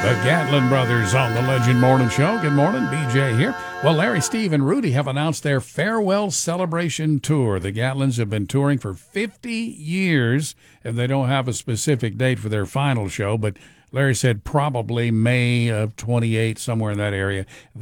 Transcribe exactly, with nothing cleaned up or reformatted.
The Gatlin Brothers on the Legend Morning Show. Good morning, B J here. Well, Larry, Steve, and Rudy have announced their farewell celebration tour. The Gatlins have been touring for fifty years, and they don't have a specific date for their final show, but Larry said probably May of twenty-eight, somewhere in that area.